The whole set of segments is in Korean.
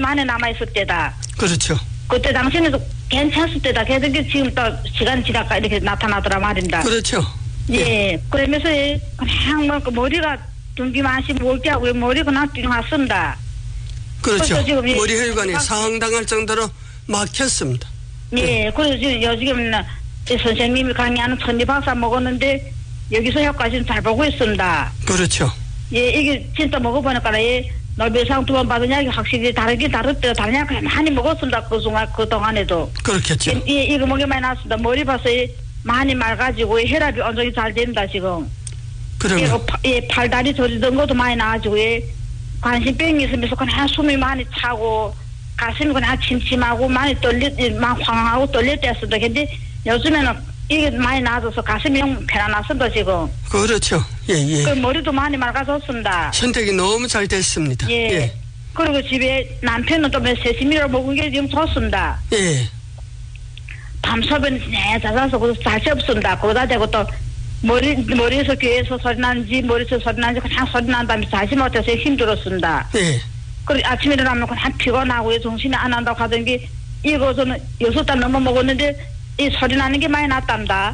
많이 남아있을 때다. 그렇죠. 그때 당시에도 괜찮을 때다. 그래서 지금 또 시간 지나가 이렇게 나타나더라 말입니다. 그렇죠. 예. 그러면서 그냥 뭐 머리가 둥기 맛이 몰기하고 머리가 그냥 뛰어왔습니다. 그렇죠. 지금 머리 혈관이 상당할 정도로 막혔습니다. 예. 그래서 지금 요즘 선생님이 강의하는 천리박사 먹었는데 여기서 효과는 잘 보고 있습니다. 그렇죠. 예, 이게 진짜 먹어보니까 노벨상 2번 받은 약이 확실히 다르다. 다른 약을 많이 먹었습니다. 그 동안에도. 그렇겠죠. 예, 이거 먹이 많이 나왔습니다. 머리 봐서 많이 맑아지고 혈압이 온전히 잘 됩니다, 지금. 그러면. 예, 팔다리 저리던 것도 많이 나아지고, 관심병이 있으면서 그냥 숨이 많이 차고, 가슴이 그냥 침침하고, 많이 막 황하고 떨릴 때였습니다. 근데 요즘에는 이게 많이 나아져서 가슴이 편안했습니다, 지금. 그렇죠. 예, 예. 그 머리도 많이 맑아졌습니다. 선택이 너무 잘 됐습니다. 예. 예. 그리고 집에 남편은 또 세심이로 먹은 게 지금 좋습니다. 예. 밤새면 자자서 그래서 다시 없습니다. 그러다 대고 또 머리에서 귀에서 소리 나는지 머리에서 소리 나는지 그냥 소리 난다면서 다시 못해서 힘들었습니다. 예. 그리고 아침에 일어나면 그냥 피곤하고 정신이 안 난다고 하던 게 이거 저는 6달 넘어 먹었는데 이 소리 나는 게 많이 낫답니다.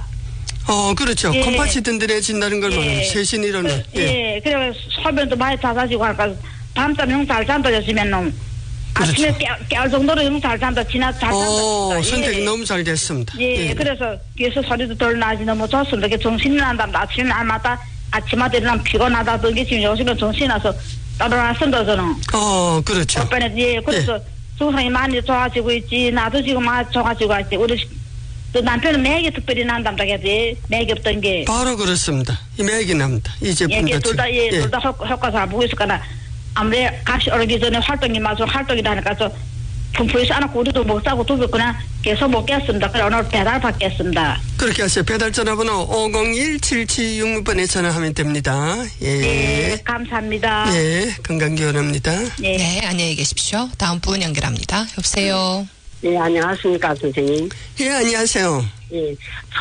그렇죠. 예. 콩팥이 든든해진다는 걸 말하면 예. 세신 일어는. 예. 그래 소변도 많이 잦아지고 할까 밤잠 형 잘 잔다 요즘에는. 그렇죠. 아침에 깨울 정도로 형 잘 잔다. 잘 잔다. 선택이 예. 너무 잘 됐습니다. 예. 그래서 귀에서 소리도 덜 나지 너무 좋습니다. 정신이 난답니다. 아침에 날마다 아침마다 일어나면 피곤하다던 게 지금 요즘에 정신이 나서 따라왔습니다 저는. 그렇죠. 예. 그래서 증상이 많이 좋아지고 있지. 나도 지금 많이 좋아지고 있지. 우리 또 남편은 맥이 특별히 난답니다. 맥이 없던 게. 바로 그렇습니다. 이 맥이 납니다. 이 제품 예, 둘 다 효과 잘 보고 있을 거나 아무래도 같이 오르기 전에 활동이 하니까 저 분포해서 안 하고 우리도 못 사고 두고 그냥 계속 먹겠습니다. 그래 오늘 배달 받겠습니다. 그렇게 하세요. 배달 전화번호 501-7766번에 전화하면 됩니다. 예. 네, 감사합니다. 예, 건강기원합니다. 네. 네, 안녕히 계십시오. 다음 분 연결합니다. 여보세요. 예, 안녕하십니까, 선생님. 예, 안녕하세요. 예,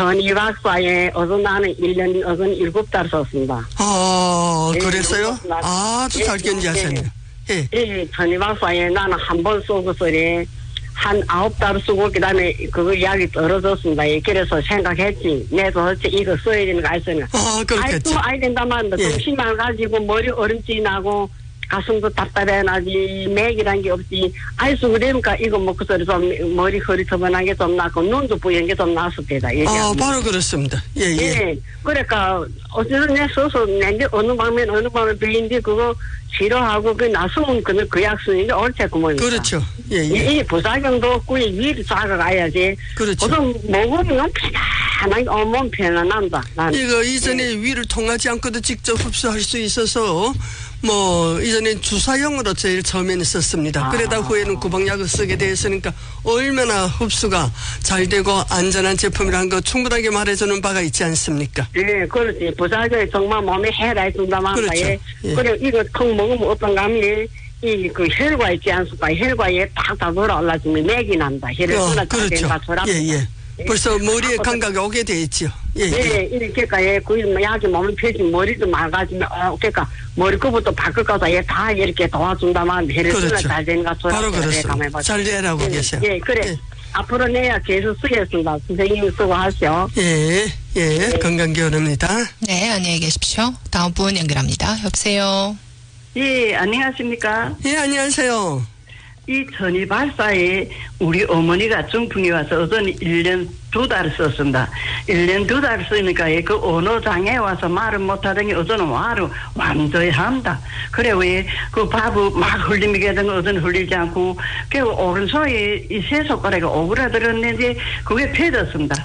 천이박사에 어서 나는 1년, 어선 7달 썼습니다. 그랬어요? 아주 잘 견디하셨네요. 예. 예, 천이박사에 나는 한 번 쏘고서래 한 9달 쓰고, 그 다음에 그거 약이 떨어졌습니다. 예, 그래서 생각했지. 내도 어째 이거 써야 되는 거 알았으면. 그렇겠죠. 아이 된다만, 예. 정신만 가지고 머리 얼음지 나고, 가슴도 답답해 나지 맥이란 게 없지 알수 그러니까 이거 먹고 소리 좀 머리 허리 터번하게 좀 나고 눈도 뿌연 게 좀 났을 때다. 바로 그렇습니다. 예. 예. 그러니까 어쨌든 내 써서 내게 어느 방면 배인데 그거 싫어하고 그 나서면 그 약수인데 옳지 그만이다. 그렇죠. 예. 이 부작용도 없고 위로 작아가야지. 그렇죠. 보통 먹으면 편안하게 몸 편안한다. 이거 이전에 위를 통하지 않고도 직접 흡수할 수 있어서 이전엔 주사용으로 제일 처음에는 썼습니다. 그러다 후에는 구방약을 쓰게 되었으니까 얼마나 흡수가 잘 되고 안전한 제품이라는 거 충분하게 말해주는 바가 있지 않습니까? 예, 그렇지. 부작용이 정말 몸에 해라 해준다만. 그렇죠. 예. 예. 그래, 이거 콩 먹으면 어떤 감이 그 혈과 있지 않습니까? 혈과에 딱 돌아올라주면 맥이 난다. 혈액순환 잘 된다. 그렇죠. 예. 벌써 머리에 감각이 오게 돼 있죠. 예. 이렇게 그 약이 몸을 펴지 머리도 맑아지면 그러니까 머리끝부터 발끝까지 다 이렇게 도와준다만 혈액순환 그렇죠. 잘 되는 것처럼. 바로 그렇습니다. 잘 내라고 계세요. 예, 그래. 예. 앞으로 내야 계속 쓰겠습니다. 선생님이 쓰고 하시오. 예. 건강기원합니다. 네, 안녕히 계십시오. 다음 분 연결합니다. 여보세요. 예, 안녕하십니까? 예, 안녕하세요. 이 천이발사에 우리 어머니가 중풍이 와서 어떤 1년 2달 썼습니다. 1년 2달 쓰니까 그 언어장애 와서 말을 못하더니 어제는 말을 완전히 한다. 그래 왜 그 밥을 막 흘리게 되는 어제는 흘리지 않고 그 오른손에 이 세 손가락이 오그라들었는지 그게 펴졌습니다.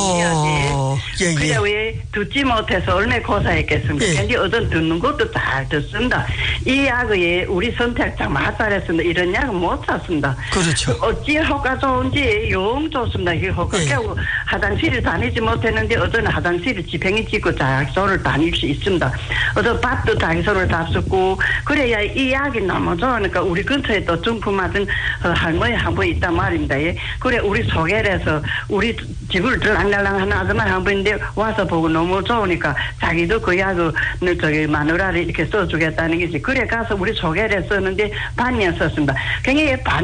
예. 그래 왜 듣지 못해서 얼마나 고사했겠습니까? 예. 근데 어제는 듣는 것도 잘 듣습니다. 이 약에 우리 선택장 마살했습니다. 이런 약은 못 샀습니다. 그렇죠. 어찌 효과 좋은지 영 좋습니다. 이 효과. 예. 결국 화장실을 다니지 못했는데 어떤 화장실을 지팽이 찍고 자기소를 다닐 수 있습니다. 어떤 밥도 자기소를 다 쓰고 그래야 이 약이 너무 좋으니까 우리 근처에 또 중풍 맞은 할머니 한 분 있단 말입니다. 예. 그래 우리 소개를 해서 우리 집을 들랑달랑 하는 아줌마 한 분인데 와서 보고 너무 좋으니까 자기도 그 약을 저기 마누라를 이렇게 써주겠다는 거지. 그래 가서 우리 소개를 했었는데 반년 썼습니다. 굉장히